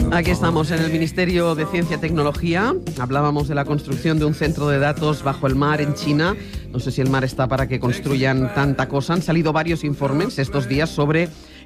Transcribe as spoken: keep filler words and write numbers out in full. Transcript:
Aquí estamos en el Ministerio de Ciencia y Tecnología. Hablábamos de la construcción de un centro de datos bajo el mar en China. No sé si el mar está para que construyan tanta cosa. Han salido varios informes estos días sobre